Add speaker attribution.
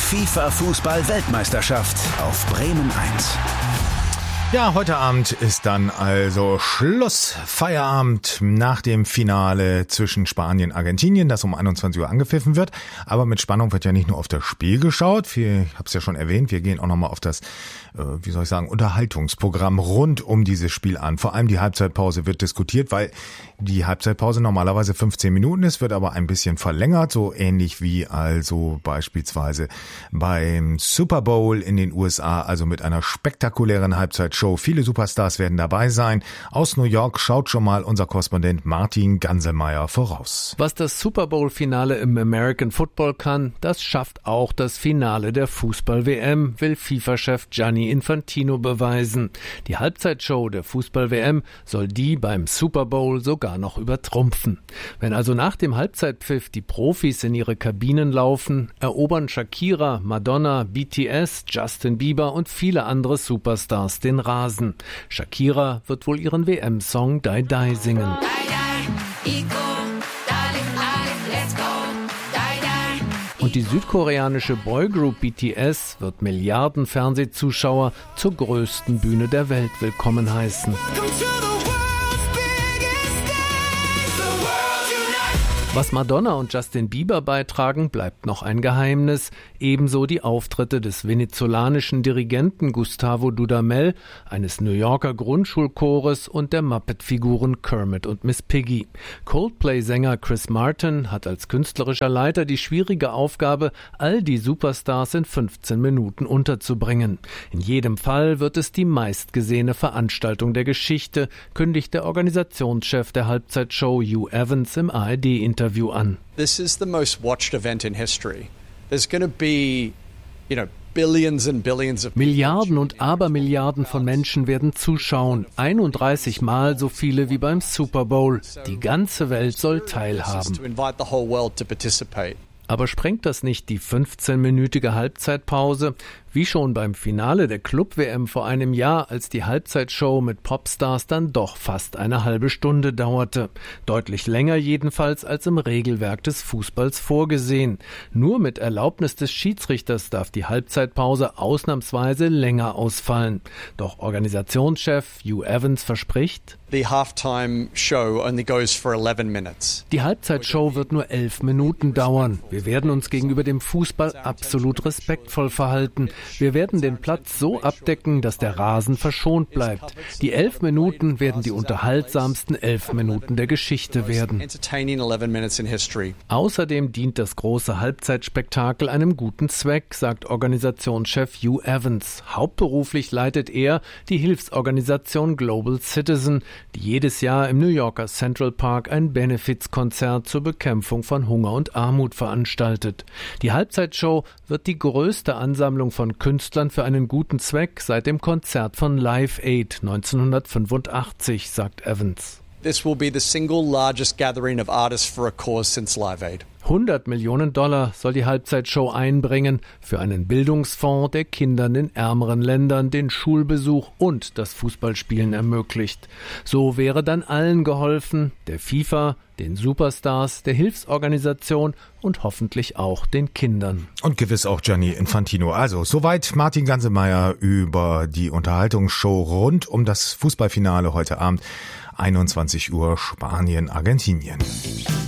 Speaker 1: FIFA-Fußball-Weltmeisterschaft auf Bremen 1.
Speaker 2: Ja, heute Abend ist dann also Schluss, Feierabend nach dem Finale zwischen Spanien und Argentinien, das um 21 Uhr angepfiffen wird. Aber mit Spannung wird ja nicht nur auf das Spiel geschaut. Ich habe es ja schon erwähnt, wir gehen auch nochmal auf das, Unterhaltungsprogramm rund um dieses Spiel an. Vor allem die Halbzeitpause wird diskutiert, weil die Halbzeitpause normalerweise 15 Minuten ist, wird aber ein bisschen verlängert, so ähnlich wie also beispielsweise beim Super Bowl in den USA, also mit einer spektakulären Halbzeitshow. Viele Superstars werden dabei sein. Aus New York schaut schon mal unser Korrespondent Martin Ganselmeier voraus.
Speaker 3: Was das Super Bowl-Finale im American Football kann, das schafft auch das Finale der Fußball-WM, will FIFA-Chef Gianni Infantino beweisen. Die Halbzeitshow der Fußball-WM soll die beim Super Bowl sogar noch übertrumpfen. Wenn also nach dem Halbzeitpfiff die Profis in ihre Kabinen laufen, erobern Shakira, Madonna, BTS, Justin Bieber und viele andere Superstars den Rasen. Shakira wird wohl ihren WM-Song Die Die singen. Und die südkoreanische Boygroup BTS wird Milliarden Fernsehzuschauer zur größten Bühne der Welt willkommen heißen. Was Madonna und Justin Bieber beitragen, bleibt noch ein Geheimnis. Ebenso die Auftritte des venezolanischen Dirigenten Gustavo Dudamel, eines New Yorker Grundschulchores und der Muppet-Figuren Kermit und Miss Piggy. Coldplay-Sänger Chris Martin hat als künstlerischer Leiter die schwierige Aufgabe, all die Superstars in 15 Minuten unterzubringen. In jedem Fall wird es die meistgesehene Veranstaltung der Geschichte, kündigt der Organisationschef der Halbzeitshow Hugh Evans im ARD-Interview an.
Speaker 4: This is the most watched event in history. There's going to be, billions and billions of
Speaker 3: Milliarden und Abermilliarden von Menschen werden zuschauen. 31 Mal so viele wie beim Super Bowl. Die ganze Welt soll teilhaben. Aber sprengt das nicht die 15-minütige Halbzeitpause? Wie schon beim Finale der Club-WM vor einem Jahr, als die Halbzeitshow mit Popstars dann doch fast eine halbe Stunde dauerte. Deutlich länger jedenfalls als im Regelwerk des Fußballs vorgesehen. Nur mit Erlaubnis des Schiedsrichters darf die Halbzeitpause ausnahmsweise länger ausfallen. Doch Organisationschef Hugh Evans verspricht:
Speaker 4: The halftime show only goes for 11 minutes.
Speaker 3: Die Halbzeitshow wird nur 11 Minuten dauern. Wir werden uns gegenüber dem Fußball absolut respektvoll verhalten. Wir werden den Platz so abdecken, dass der Rasen verschont bleibt. Die 11 Minuten werden die unterhaltsamsten 11 Minuten der Geschichte werden. Außerdem dient das große Halbzeitspektakel einem guten Zweck, sagt Organisationschef Hugh Evans. Hauptberuflich leitet er die Hilfsorganisation Global Citizen, die jedes Jahr im New Yorker Central Park ein Benefizkonzert zur Bekämpfung von Hunger und Armut veranstaltet. Die Halbzeitshow wird die größte Ansammlung von Künstlern für einen guten Zweck seit dem Konzert von Live Aid 1985, sagt Evans.
Speaker 4: This will be the single largest gathering of artists for a cause since Live Aid.
Speaker 3: $100 Millionen soll die Halbzeitshow einbringen für einen Bildungsfonds, der Kindern in ärmeren Ländern den Schulbesuch und das Fußballspielen ermöglicht. So wäre dann allen geholfen, der FIFA, den Superstars, der Hilfsorganisation und hoffentlich auch den Kindern.
Speaker 2: Und gewiss auch Gianni Infantino. Also, soweit Martin Ganselmeier über die Unterhaltungsshow rund um das Fußballfinale heute Abend, 21 Uhr Spanien, Argentinien.